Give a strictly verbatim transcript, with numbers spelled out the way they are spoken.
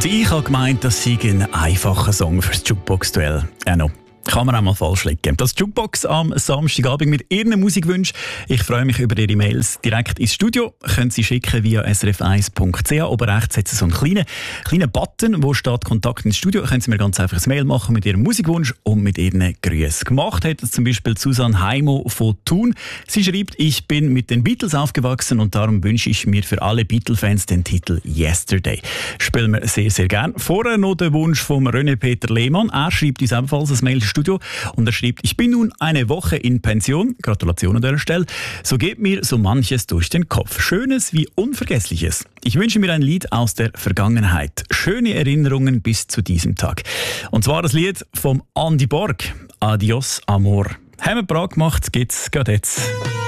Und ich habe gemeint, das sei ein einfacher Song fürs Jukebox-Duell. Ja, no. Kann man auch mal falsch liegen. Das Jukebox am Samstagabend mit Ihren Musikwünschen. Ich freue mich über Ihre Mails direkt ins Studio. Können Sie schicken via s r f eins punkt c h. Oben rechts hat es so einen kleinen, kleinen Button, wo steht Kontakt ins Studio. Können Sie mir ganz einfach ein Mail machen mit Ihrem Musikwunsch und mit Ihren Grüßen. Gemacht hat es zum Beispiel Susanne Heimo von Thun. Sie schreibt, ich bin mit den Beatles aufgewachsen und darum wünsche ich mir für alle Beatle-Fans den Titel Yesterday. Spielen wir sehr, sehr gern. Vorher noch der Wunsch von René Peter Lehmann. Er schreibt uns ebenfalls ein Mail Studio und er schreibt, ich bin nun eine Woche in Pension, Gratulation an der Stelle, so geht mir so manches durch den Kopf, Schönes wie Unvergessliches. Ich wünsche mir ein Lied aus der Vergangenheit, schöne Erinnerungen bis zu diesem Tag. Und zwar das Lied vom Andy Borg, Adios Amor. Haben wir bereit gemacht, geht's gerade jetzt.